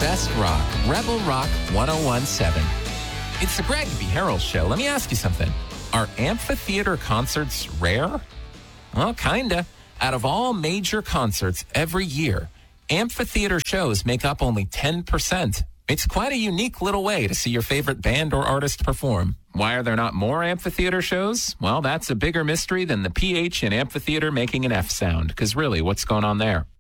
best rock. Rebel Rock 1017. It's the Greg B. Harrell Show. Let me ask you something. Are amphitheater concerts rare? Well, kinda. Out of all major concerts every year, amphitheater shows make up only 10%. It's quite a unique little way to see your favorite band or artist perform. Why are there not more amphitheater shows? Well, that's a bigger mystery than the PH in amphitheater making an F sound. Because really, what's going on there?